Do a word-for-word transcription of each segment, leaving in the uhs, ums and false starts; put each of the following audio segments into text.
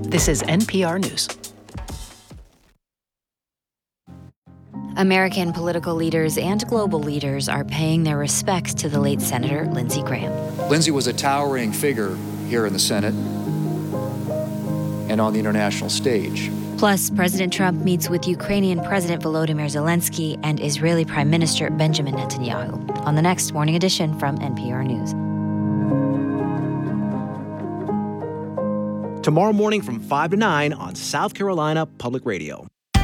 This is N P R News. American political leaders and global leaders are paying their respects to the late Senator Lindsey Graham. Lindsey was a towering figure here in the Senate and on the international stage. Plus, President Trump meets with Ukrainian President Volodymyr Zelensky and Israeli Prime Minister Benjamin Netanyahu on the next Morning Edition from N P R News. Tomorrow morning from five to nine on South Carolina Public Radio.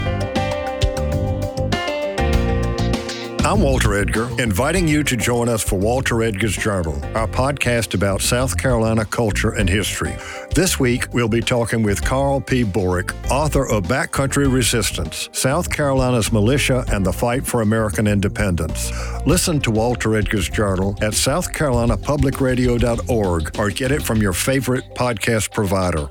I'm Walter Edgar, inviting you to join us for Walter Edgar's Journal, our podcast about South Carolina culture and history. This week, we'll be talking with Carl P. Borick, author of Backcountry Resistance, South Carolina's Militia and the Fight for American Independence. Listen to Walter Edgar's Journal at south carolina public radio dot org or get it from your favorite podcast provider.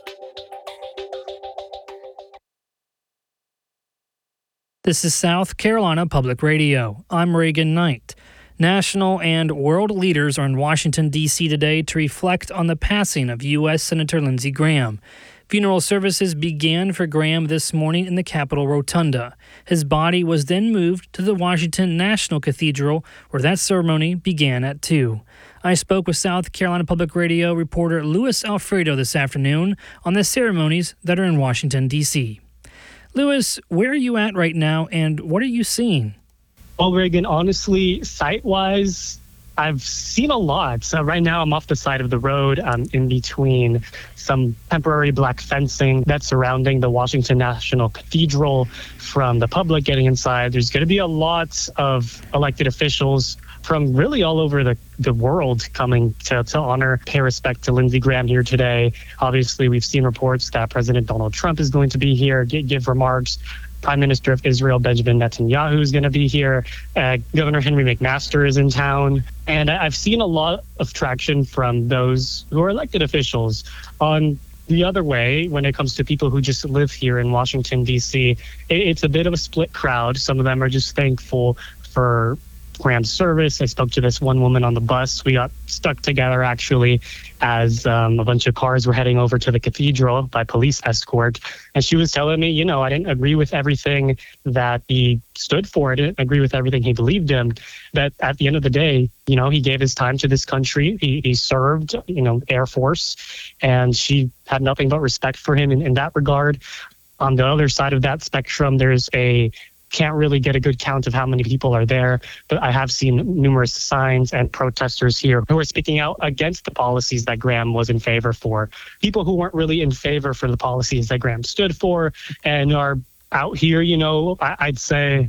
This is South Carolina Public Radio. I'm Reagan Knight. National and world leaders are in Washington, D C today to reflect on the passing of U S Senator Lindsey Graham. Funeral services began for Graham this morning in the Capitol Rotunda. His body was then moved to the Washington National Cathedral, where that ceremony began at two. I spoke with South Carolina Public Radio reporter Louis Alfredo this afternoon on the ceremonies that are in Washington, D C Louis, where are you at right now, and what are you seeing? Well, Reagan, honestly, site-wise, I've seen a lot. So right now, I'm off the side of the road um, in between some temporary black fencing that's surrounding the Washington National Cathedral. From the public getting inside, there's going to be a lot of elected officials from really all over the, the world coming to, to honor, pay respect to Lindsey Graham here today. Obviously, we've seen reports that President Donald Trump is going to be here, give, give remarks. Prime Minister of Israel, Benjamin Netanyahu, is going to be here. Uh, Governor Henry McMaster is in town. And I've seen a lot of traction from those who are elected officials. On the other way, when it comes to people who just live here in Washington, D C, it, it's a bit of a split crowd. Some of them are just thankful for Graham's service. I spoke to this one woman on the bus. We got stuck together, actually, as um, a bunch of cars were heading over to the cathedral by police escort. And she was telling me, you know, I didn't agree with everything that he stood for. I didn't agree with everything he believed in. But at the end of the day, you know, he gave his time to this country. He, he served, you know, Air Force, and she had nothing but respect for him in, in that regard. On the other side of that spectrum, there's a can't really get a good count of how many people are there, but I have seen numerous signs and protesters here who are speaking out against the policies that Graham was in favor for. People who weren't really in favor for the policies that Graham stood for and are out here, you know, I'd say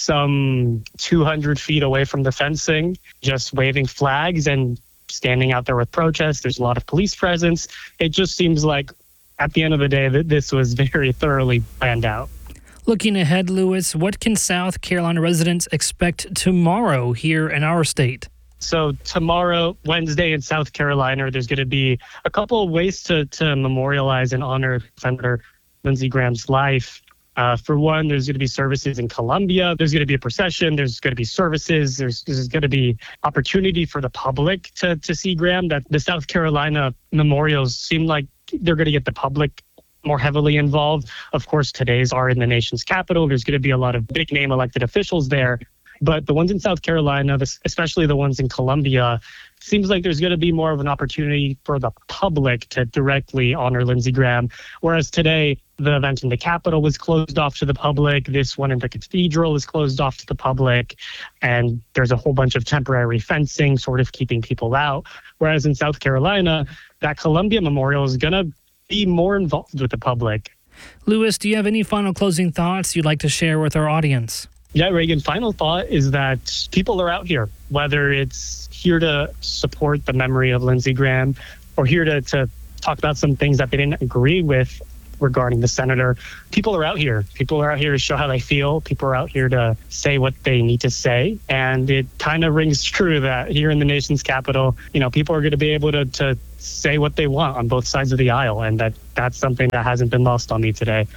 some two hundred feet away from the fencing, just waving flags and standing out there with protests. There's a lot of police presence. It just seems like at the end of the day that this was very thoroughly planned out. Looking ahead, Louis, what can South Carolina residents expect tomorrow here in our state? So tomorrow, Wednesday in South Carolina, there's going to be a couple of ways to, to memorialize and honor Senator Lindsey Graham's life. Uh, for one, there's going to be services in Columbia. There's going to be a procession. There's going to be services. There's, there's going to be opportunity for the public to, to see Graham. That the South Carolina memorials seem like they're going to get the public more heavily involved. Of course, today's are in the nation's capital. There's going to be a lot of big name elected officials there. But the ones in South Carolina, especially the ones in Columbia, seems like there's going to be more of an opportunity for the public to directly honor Lindsey Graham. Whereas today, the event in the Capitol was closed off to the public. This one in the Cathedral is closed off to the public. And there's a whole bunch of temporary fencing sort of keeping people out. Whereas in South Carolina, that Columbia Memorial is going to be more involved with the public. Louis, do you have any final closing thoughts you'd like to share with our audience? Yeah, Reagan, final thought is that people are out here, whether it's here to support the memory of Lindsey Graham or here to, to talk about some things that they didn't agree with regarding the senator. People are out here. People are out here to show how they feel. People are out here to say what they need to say. And it kind of rings true that here in the nation's capital, you know, people are going to be able to, to say what they want on both sides of the aisle. And that that's something that hasn't been lost on me today.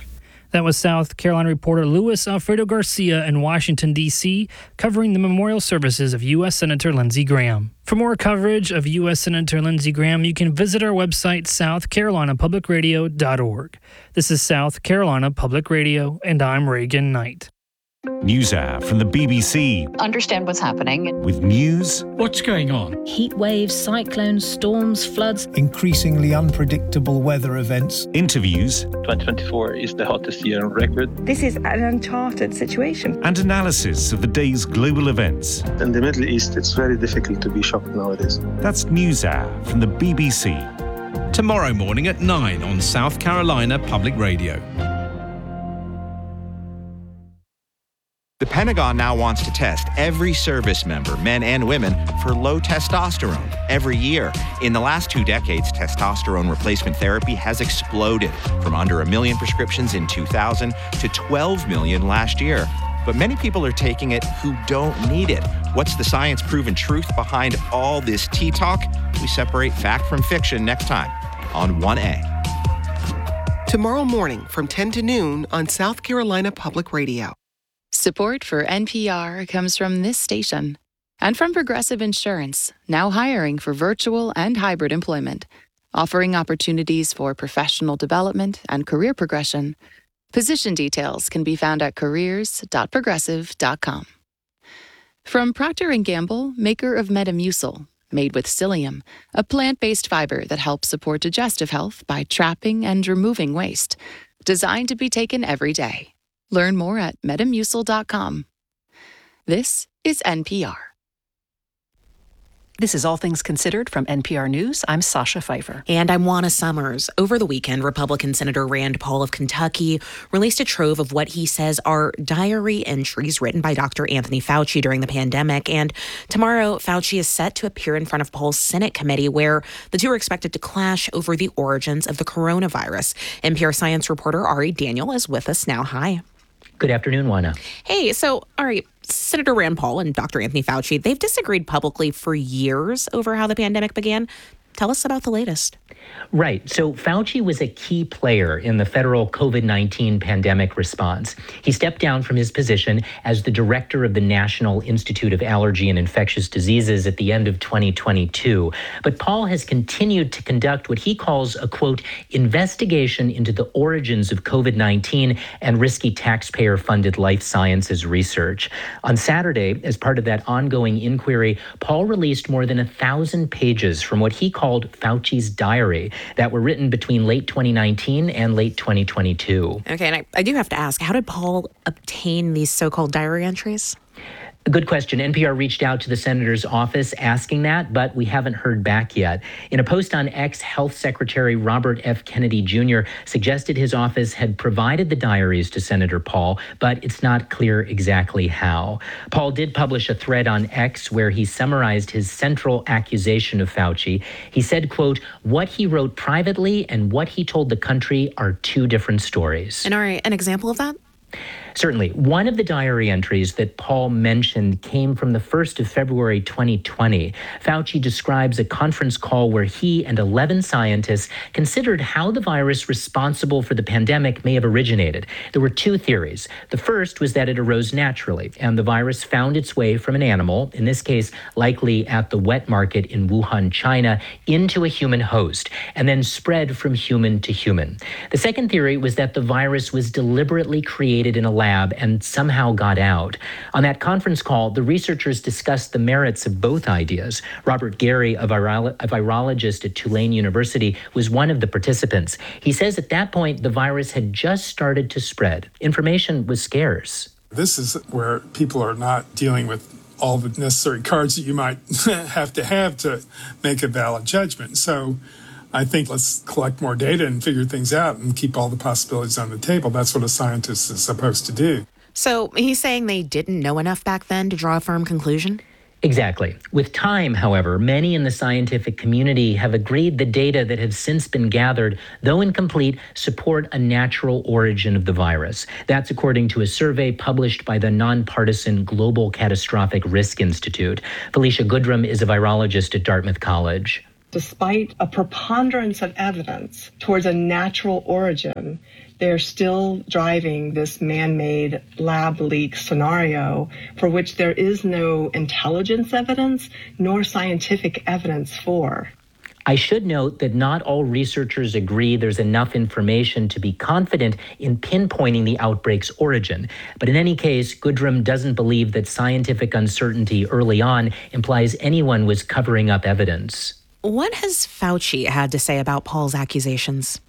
That was South Carolina reporter Luis Alfredo Garcia in Washington, D C, covering the memorial services of U S Senator Lindsey Graham. For more coverage of U S Senator Lindsey Graham, you can visit our website, south carolina public radio dot org. This is South Carolina Public Radio, and I'm Reagan Knight. NewsHour from the B B C. Understand what's happening. With news. What's going on? Heat waves, cyclones, storms, floods. Increasingly unpredictable weather events. Interviews. twenty twenty-four is the hottest year on record. This is an uncharted situation. And analysis of the day's global events. In the Middle East, it's very difficult to be shocked nowadays. That's NewsHour from the B B C. Tomorrow morning at nine on South Carolina Public Radio. The Pentagon now wants to test every service member, men and women, for low testosterone every year. In the last two decades, testosterone replacement therapy has exploded from under a million prescriptions in two thousand to twelve million last year. But many people are taking it who don't need it. What's the science-proven truth behind all this tea talk? We separate fact from fiction next time on one A. Tomorrow morning from ten to noon on South Carolina Public Radio. Support for N P R comes from this station and from Progressive Insurance, now hiring for virtual and hybrid employment, offering opportunities for professional development and career progression. Position details can be found at careers dot progressive dot com. From Procter and Gamble, maker of Metamucil, made with psyllium, a plant-based fiber that helps support digestive health by trapping and removing waste, designed to be taken every day. Learn more at metamucil dot com. This is N P R. This is All Things Considered from N P R News. I'm Sasha Pfeiffer. And I'm Juana Summers. Over the weekend, Republican Senator Rand Paul of Kentucky released a trove of what he says are diary entries written by Doctor Anthony Fauci during the pandemic. And tomorrow, Fauci is set to appear in front of Paul's Senate committee, where the two are expected to clash over the origins of the coronavirus. N P R science reporter Ari Daniel is with us now. Hi. Good afternoon, Juana. Hey, so, all right, Senator Rand Paul and Doctor Anthony Fauci, they've disagreed publicly for years over how the pandemic began. Tell us about the latest. Right. So Fauci was a key player in the federal COVID nineteen pandemic response. He stepped down from his position as the director of the National Institute of Allergy and Infectious Diseases at the end of twenty twenty-two. But Paul has continued to conduct what he calls a, quote, investigation into the origins of COVID nineteen and risky taxpayer-funded life sciences research. On Saturday, as part of that ongoing inquiry, Paul released more than a thousand pages from what he called Fauci's diary that were written between late twenty nineteen and late twenty twenty-two. Okay, and I, I do have to ask, how did Paul obtain these so-called diary entries? A good question. N P R reached out to the senator's office asking that, but we haven't heard back yet. In a post on X, Health Secretary Robert F. Kennedy Junior suggested his office had provided the diaries to Senator Paul, but it's not clear exactly how. Paul did publish a thread on X where he summarized his central accusation of Fauci. He said, quote, what he wrote privately and what he told the country are two different stories. And all right, an example of that? Certainly. One of the diary entries that Paul mentioned came from the first of February twenty twenty. Fauci describes a conference call where he and eleven scientists considered how the virus responsible for the pandemic may have originated. There were two theories. The first was that it arose naturally, and the virus found its way from an animal, in this case, likely at the wet market in Wuhan, China, into a human host, and then spread from human to human. The second theory was that the virus was deliberately created in a lab and somehow got out. On that conference call, the researchers discussed the merits of both ideas. Robert Gary, a, viral- a virologist at Tulane University, was one of the participants. He says at that point, the virus had just started to spread. Information was scarce. This is where people are not dealing with all the necessary cards that you might have to have to make a valid judgment. So I think let's collect more data and figure things out and keep all the possibilities on the table. That's what a scientist is supposed to do. So he's saying they didn't know enough back then to draw a firm conclusion? Exactly. With time, however, many in the scientific community have agreed the data that have since been gathered, though incomplete, support a natural origin of the virus. That's according to a survey published by the nonpartisan Global Catastrophic Risk Institute. Felicia Goodrum is a virologist at Dartmouth College. Despite a preponderance of evidence towards a natural origin, they're still driving this man-made lab leak scenario for which there is no intelligence evidence nor scientific evidence for. I should note that not all researchers agree there's enough information to be confident in pinpointing the outbreak's origin. But in any case, Goodrum doesn't believe that scientific uncertainty early on implies anyone was covering up evidence. What has Fauci had to say about Paul's accusations?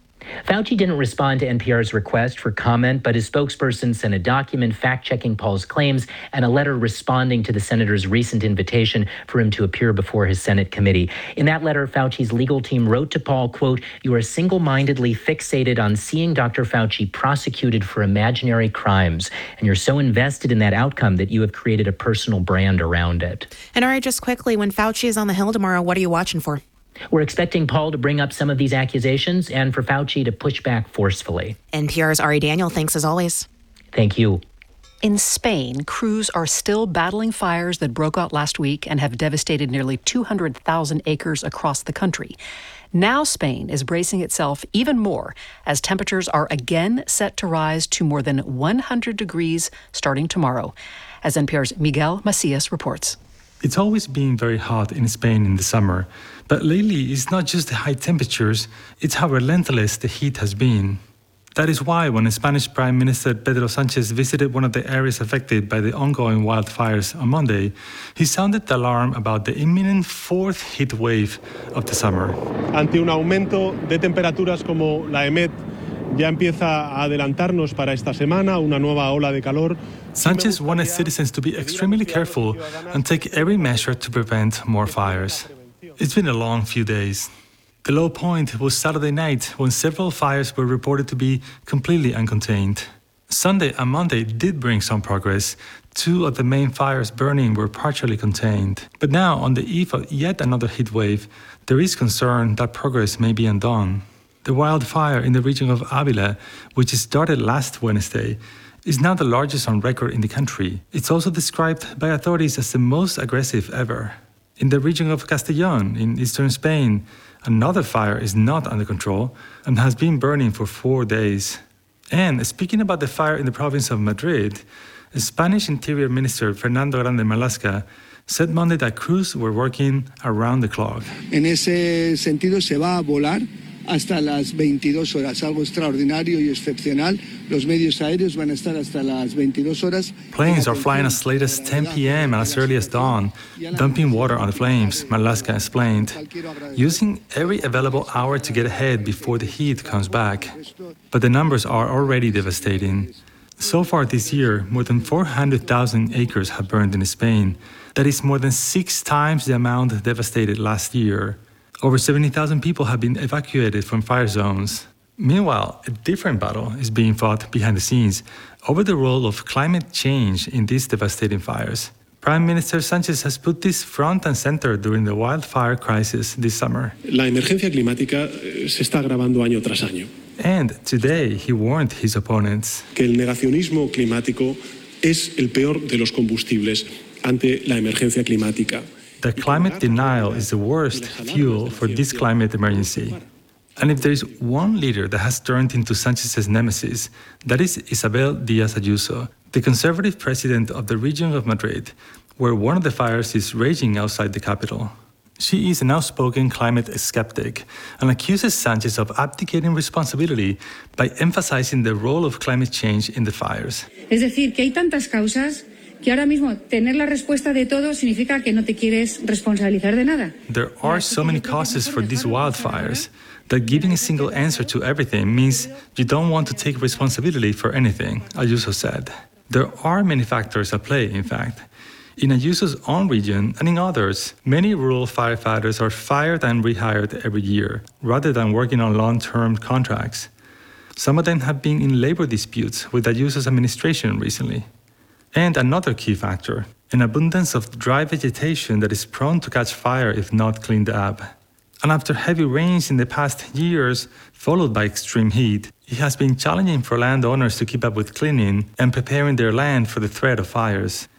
Fauci didn't respond to N P R's request for comment, but his spokesperson sent a document fact-checking Paul's claims and a letter responding to the senator's recent invitation for him to appear before his Senate committee. In that letter, Fauci's legal team wrote to Paul, quote, "You are single-mindedly fixated on seeing Doctor Fauci prosecuted for imaginary crimes, and you're so invested in that outcome that you have created a personal brand around it." And all right, just quickly, when Fauci is on the Hill tomorrow, what are you watching for? We're expecting Paul to bring up some of these accusations and for Fauci to push back forcefully. N P R's Ari Daniel, thanks as always. Thank you. In Spain, crews are still battling fires that broke out last week and have devastated nearly two hundred thousand acres across the country. Now Spain is bracing itself even more as temperatures are again set to rise to more than one hundred degrees starting tomorrow. As N P R's Miguel Macias reports. It's always been very hot in Spain in the summer, but lately it's not just the high temperatures, it's how relentless the heat has been. That is why when Spanish Prime Minister Pedro Sánchez visited one of the areas affected by the ongoing wildfires on Monday, he sounded the alarm about the imminent fourth heat wave of the summer. Ante un aumento de temperaturas como la EMET ya empieza a adelantarnos para esta semana, una nueva ola de calor. Sánchez wanted citizens to be extremely careful and take every measure to prevent more fires. It's been a long few days. The low point was Saturday night when several fires were reported to be completely uncontained. Sunday and Monday did bring some progress. Two of the main fires burning were partially contained. But now, on the eve of yet another heat wave, there is concern that progress may be undone. The wildfire in the region of Avila, which started last Wednesday, is now the largest on record in the country. It's also described by authorities as the most aggressive ever. In the region of Castellón, in eastern Spain, another fire is not under control and has been burning for four days. And speaking about the fire in the province of Madrid, Spanish Interior Minister Fernando Grande Marlaska said Monday that crews were working around the clock. En ese sentido, se va a volar hasta las veintidós horas, algo extraordinario y excepcional. Los medios aéreos van a estar hasta las veintidós horas. Planes are flying as late as ten p.m. and as early as dawn, dumping water on the flames, Marlaska explained, using every available hour to get ahead before the heat comes back. But the numbers are already devastating. So far this year, more than four hundred thousand acres have burned in Spain. That is more than six times the amount devastated last year. Over seventy thousand people have been evacuated from fire zones. Meanwhile, a different battle is being fought behind the scenes over the role of climate change in these devastating fires. Prime Minister Sánchez has put this front and center during the wildfire crisis this summer. La emergencia climática se está agravando año tras año. And today he warned his opponents que el negacionismo climático es el peor de los combustibles ante la emergencia climática. that climate denial is the worst fuel for this climate emergency. And if there is one leader that has turned into Sanchez's nemesis, that is Isabel Díaz Ayuso, the conservative president of the region of Madrid, where one of the fires is raging outside the capital. She is an outspoken climate skeptic and accuses Sánchez of abdicating responsibility by emphasizing the role of climate change in the fires. Es decir, que hay tantas causas que ahora mismo tener la respuesta de todo significa que no te quieres responsabilizar de nada. There are so many causes for these wildfires that giving a single answer to everything means you don't want to take responsibility for anything, Ayuso said. There are many factors at play, in fact. In Ayuso's own region and in others, many rural firefighters are fired and rehired every year, rather than working on long-term contracts. Some of them have been in labor disputes with Ayuso's administration recently. And another key factor, an abundance of dry vegetation that is prone to catch fire if not cleaned up. And after heavy rains in the past years, followed by extreme heat, it has been challenging for landowners to keep up with cleaning and preparing their land for the threat of fires.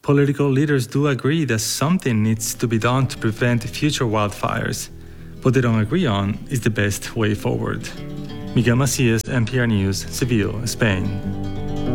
Political leaders do agree that something needs to be done to prevent future wildfires. What they don't agree on is the best way forward. Miguel Macias, N P R News, Seville, Spain.